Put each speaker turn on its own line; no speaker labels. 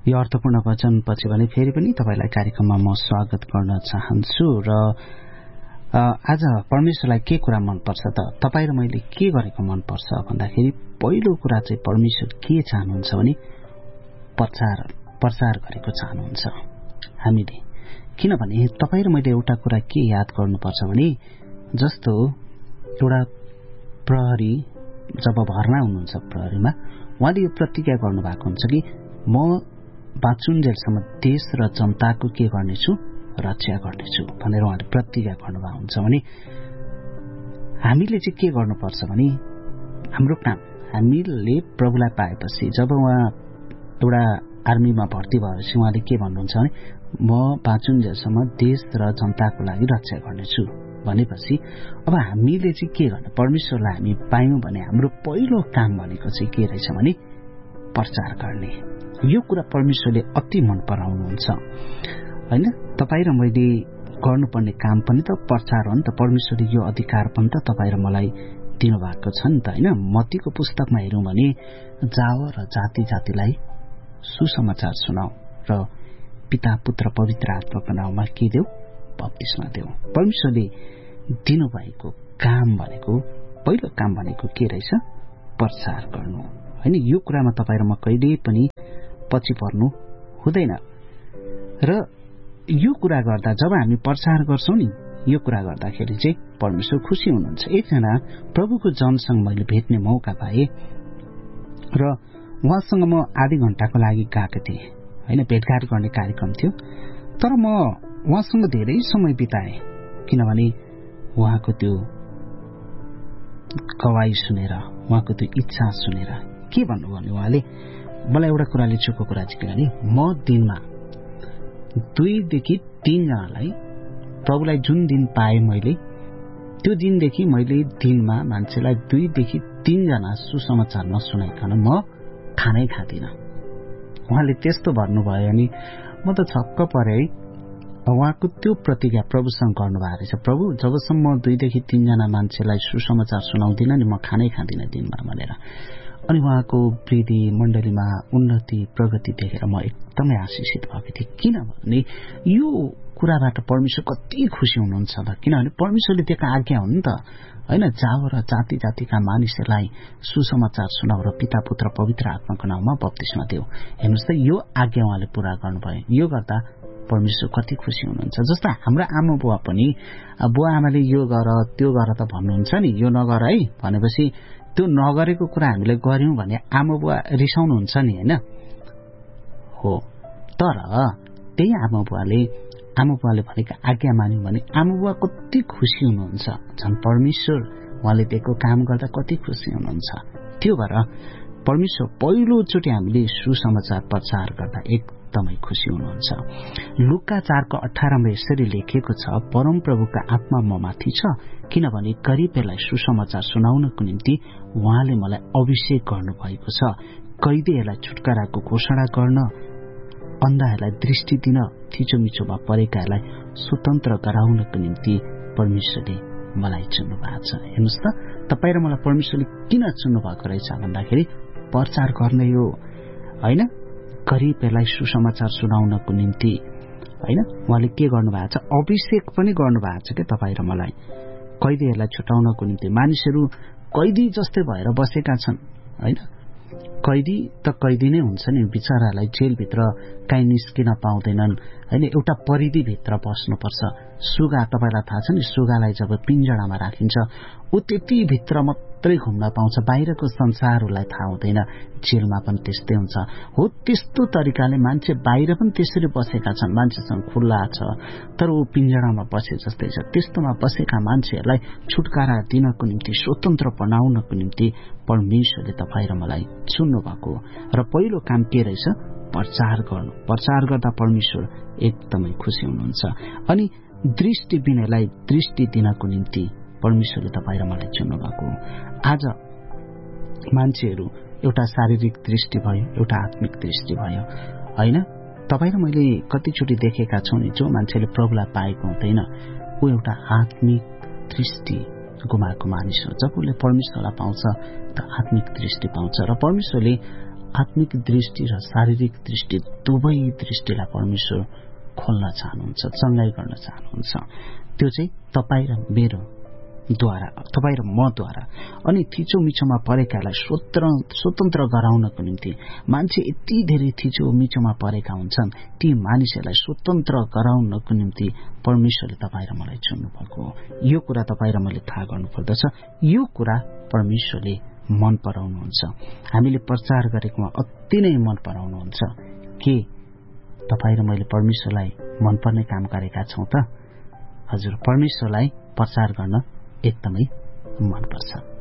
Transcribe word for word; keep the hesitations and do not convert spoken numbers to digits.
यो अर्थपूर्ण वचन पछि भने फेरि पनि तपाईलाई कार्यक्रममा म स्वागत गर्न चाहन्छु र आज परमेश्वरलाई के कुरा मनपर्छ त तपाई र मैले के गरेको मनपर्छ भन्दाखेरि पहिलो कुरा चाहिँ परमेश्वर के चाहनुहुन्छ भने प्रचार प्रचार गरेको चाहनुहुन्छ हामीले। किनभने तपाई र मैले एउटा कुरा के याद गर्नुपर्छ भने जस्तो एउटा प्रहरी जब भर्ना हुनुहुन्छ प्रहरीमा उहाँले यो प्रतिज्ञा गर्नुभएको हुन्छ कि म बाँचुन्जेलसम्म देश र जनताको के गर्नेछु रक्षा गर्नेछु भनेर उहाँले प्रतिज्ञा गर्नुभएको हुन्छ भने हामीले चाहिँ के गर्नुपर्छ भने हाम्रो काम हामीले प्रभुलाई पाएपछि जब उहाँ एउटा आर्मीमा भर्ती भएपछि उहाँले के भन्नुहुन्छ भने म बाँचुन्जेलसम्म देश र जनताको लागि रक्षा गर्नेछु भनेपछि अब हामीले चाहिँ के गर्ने परमेश्वरलाई हामी पायौं भने हाम्रो पहिलो काम भनेको चाहिँ के रहेछ भने प्रचार गर्ने। यो कुरा परमेश्वरले अति मन पराउनुहुन्छ हैन। तपाई र मैले गर्नुपर्ने काम पनि त प्रचार हो नि त। परमेश्वरले यो अधिकार पनि त तपाई र मलाई दिनुभएको छ नि त हैन। मत्तीको पुस्तकमा हेरौं भने जाओ र जाति जातिलाई सुसमाचार सुनाऊ र पिता पुत्र पवित्र आत्माको नाममा के देऊ बप्तिस्मा देऊ। परमेश्वरले दिनुभएको काम भनेको पहिलो काम भनेको के रहेछ प्रचार गर्नु हैन। यो कुरामा तपाई र म कहिले पनि पछि पर्नु हुँदैन र यो कुरा गर्दा जब हामी प्रचार गर्छौं नि यो कुरा गर्दाखेरि चाहिँ परमेश्वर खुसी हुनुहुन्छ। एकजना प्रभुको जनसँग मैले भेट्ने मौका पाए र उहाँसँग म आधी घण्टाको लागि गएको थिएँ हैन। भेटघाट गर्ने कार्यक्रम थियो तर म उहाँसँग धेरै समय बिताए किनभने उहाँको त्यो गवाई सुनेर उहाँको त्यो इच्छा सुनेर के भन्नु भने उहाँले मलाई एउटा कुराले चुको कुरा चाहिँ के भने म दिनमा दुईदेखि तीनजनालाई प्रभुलाई जुन दिन पाए मैले त्यो दिनदेखि मैले दिनमा मान्छेलाई दुईदेखि तीनजना सुसमाचार नसुनाइकन म खानै खाँदिनँ। उहाँले त्यस्तो भन्नुभयो अनि म त छक्क परे। उहाँको त्यो प्रतिज्ञा प्रभुसँग गर्नुभएको रहेछ प्रभु जबसम्म म दुईदेखि तीनजना मान्छेलाई सुसमाचार सुनाउँदिन नि म खानै खाँदिनँ दिनमा भनेर। अनि उहाँको वृद्धि मण्डलीमा उन्नति प्रगति देखेर म एकदमै आशिषित भएको थिएँ। किनभने यो कुराबाट परमेश्वर कति खुसी हुनुहुन्छ त किनभने परमेश्वरले दिएको आज्ञा हो नि त हैन। जाओ र जाति जातिका मानिसहरूलाई सुसमाचार सुनाऊ र पिता पुत्र पवित्र आत्माको नाममा बप्तिस्मा देऊ। हेर्नुहोस् त यो आज्ञा उहाँले पूरा गर्नुभयो। यो गर्दा परमेश्वर कति खुसी हुनुहुन्छ। जस्तो हाम्रो आमा बुवा पनि बुवा आमाले यो गर त्यो गर त भन्नुहुन्छ नि यो नगर है भनेपछि त्यो नगरेको कुरा हामीले गर्यौं भने आमा बुवा रिसाउनुहुन्छ नि हैन हो। तर त्यही आमा बुवाले आमा बुवाले भनेको आज्ञा मान्यौं भने आमा बुवा कति खुसी हुनुहुन्छ। झन् परमेश्वर उहाँले दिएको काम गर्दा कति खुसी हुनुहुन्छ। त्यो भएर परमेश्वर पहिलोचोटि हामीले सुसमाचार प्रचार गर्दा एकदमै खुसी हुनुहुन्छ। लुका चारको अठारमा यसरी लेखिएको छ परम प्रभुका आत्मा म माथि छ किनभने गरीबहरूलाई सुसमाचार सुनाउनको निम्ति उहाँले मलाई अभिषेक गर्नुभएको छ। कैदीहरूलाई छुटकाराको घोषणा गर्न अन्धाहरूलाई दृष्टि दिन थिचोमिचोमा परेकाहरूलाई स्वतन्त्र गराउनको निम्ति परमेश्वरले मलाई चुन्नु भएको छ। हेर्नुहोस् त तपाईँ र मलाई परमेश्वरले किन चुन्नु भएको रहेछ भन्दाखेरि प्रचार गर्ने हो हैन। गरीबहरूलाई सुसमाचार सुनाउनको निम्ति हैन उहाँले के गर्नुभएको छ अभिषेक पनि गर्नुभएको छ के तपाईँ र मलाई। कैदीहरूलाई छुटाउनको निम्ति मानिसहरू कैदी जस्तै भएर बसेका छन् हैन। कैदी त कैदी नै हुन्छ नि बिचारालाई जेलभित्र काहीँ निस्किन पाउँदैनन् हैन। एउटा परिधिभित्र बस्नुपर्छ। सुगा तपाईलाई थाहा छ नि सुगालाई जब पिंजडामा राखिन्छ ऊ त्यति भित्र मात्रै घुम्न पाउँछ बाहिरको संसारलाई थाहा हुँदैन। जेलमा पनि त्यस्तै हुन्छ हो। त्यस्तो तरिकाले मान्छे बाहिर पनि त्यसरी बसेका छन्। मान्छेसँग खुल्ला छ तर ऊ पिंजडामा बसे जस्तै छ। त्यस्तोमा बसेका मान्छेहरूलाई छुटकारा दिनको निम्ति स्वतन्त्र बनाउनको निम्ति परमेश्वरले तपाईँ र मलाई चुन्नु भएको र पहिलो काम के रहेछ प्रचार गर्नु। प्रचार गर्दा परमेश्वर एकदमै खुसी हुनुहुन्छ। अनि दृष्टिबिनलाई दृष्टि दिनको निम्ति परमेश्वरले तपाईँ र मलाई चुन्नु भएको। आज मान्छेहरू एउटा शारीरिक दृष्टि भयो एउटा आत्मिक दृष्टि भयो हैन। तपाईँ र मैले कतिचोटि देखेका छौं नि जो मान्छेले प्रभुलाई पाएको हुँदैन ऊ एउटा आत्मिक दृष्टि गुमाएको मानिस हो। जब उसले परमेश्वरलाई पाउँछ त आत्मिक दृष्टि पाउँछ र परमेश्वरले आत्मिक दृष्टि र शारीरिक दृष्टि दुवै दृष्टिलाई परमेश्वर खोल्न चाहनुहुन्छ, चङ्गाई गर्न चाहनुहुन्छ। त्यो चाहिँ तपाईँ र मेरो द्वारा, तपाईँ र मद्वारा। अनि थिचोमिचोमा परेकालाई स्वतन्त्र गराउनको निम्ति मान्छे यति धेरै थिचोमिचोमा परेका हुन्छन्, ती मानिसहरूलाई स्वतन्त्र गराउनको निम्ति परमेश्वरले तपाईँ र मलाई चुन्नुभएको हो। यो कुरा तपाईँ र मैले थाहा गर्नुपर्दछ। यो कुरा परमेश्वरले मन पराउनुहुन्छ, हामीले प्रचार गरेकोमा अति नै मन पराउनुहुन्छ। के तपाईँ र मैले परमेश्वरलाई मनपर्ने काम गरेका छौँ त? हजुर, परमेश्वरलाई प्रचार गर्न एकदमै मनपर्छ।